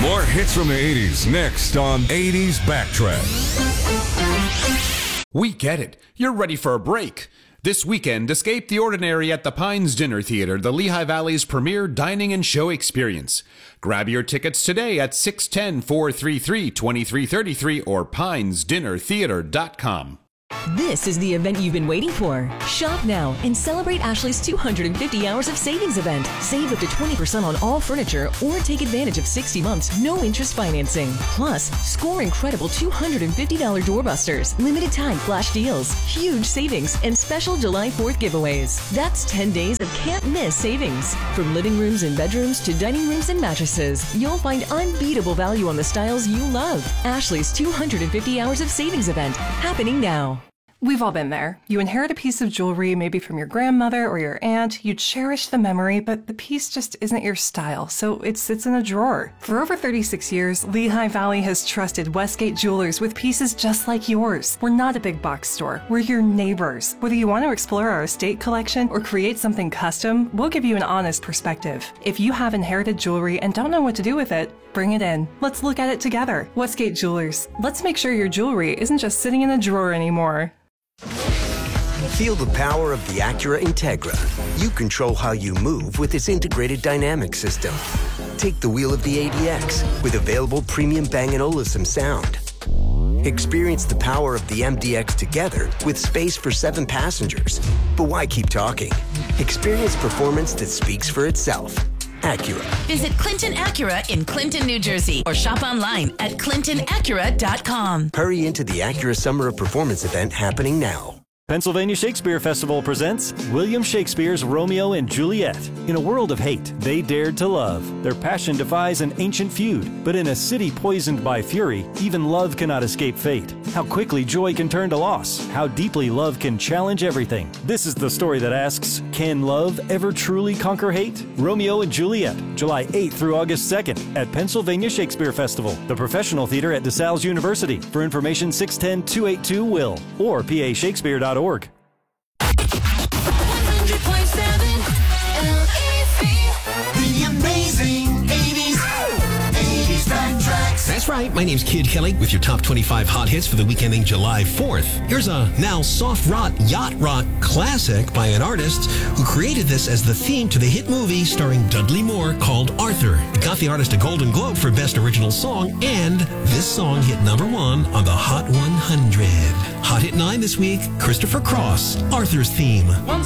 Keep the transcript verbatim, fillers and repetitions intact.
More hits from the eighties next on eighties Backtrack. We get it. You're ready for a break. This weekend, escape the ordinary at the Pines Dinner Theater, the Lehigh Valley's premier dining and show experience. Grab your tickets today at six one zero, four three three, two three three three or pines dinner theater dot com. This is the event you've been waiting for. Shop now and celebrate Ashley's two hundred fifty hours of savings event. Save up to twenty percent on all furniture or take advantage of sixty months, no interest financing. Plus, score incredible two hundred fifty dollars doorbusters, limited time flash deals, huge savings, and special July fourth giveaways. That's ten days of can't miss savings. From living rooms and bedrooms to dining rooms and mattresses, you'll find unbeatable value on the styles you love. Ashley's two hundred fifty hours of savings event, happening now. We've all been there. You inherit a piece of jewelry, maybe from your grandmother or your aunt. You cherish the memory, but the piece just isn't your style, so it sits in a drawer. For over thirty-six years, Lehigh Valley has trusted Westgate Jewelers with pieces just like yours. We're not a big box store. We're your neighbors. Whether you want to explore our estate collection or create something custom, we'll give you an honest perspective. If you have inherited jewelry and don't know what to do with it, bring it in. Let's look at it together. Westgate Jewelers. Let's make sure your jewelry isn't just sitting in a drawer anymore. Feel the power of the Acura Integra. You control how you move with its integrated dynamic system. Take the wheel of the A D X with available premium Bang & Olufsen sound. Experience the power of the M D X together with space for seven passengers. But why keep talking? Experience performance that speaks for itself. Acura. Visit Clinton Acura in Clinton, New Jersey, or shop online at clinton acura dot com. Hurry into the Acura Summer of Performance event happening now. Pennsylvania Shakespeare Festival presents William Shakespeare's Romeo and Juliet. In a world of hate, they dared to love. Their passion defies an ancient feud, but in a city poisoned by fury, even love cannot escape fate. How quickly joy can turn to loss, how deeply love can challenge everything. This is the story that asks, can love ever truly conquer hate? Romeo and Juliet, July eighth through August second at Pennsylvania Shakespeare Festival, the professional theater at DeSales University. For information, six one zero, two eight two, W I L L or p a shakespeare dot org. The amazing eighties. eighties Backtracks. That's right. My name's Kid Kelly with your top twenty-five hot hits for the week ending July fourth. Here's a now soft rock, yacht rock classic by an artist who created this as the theme to the hit movie starring Dudley Moore called Arthur. It got the artist a Golden Globe for Best Original Song, and this song hit number one on the Hot one hundred. Hot Hit nine this week, Christopher Cross, Arthur's Theme.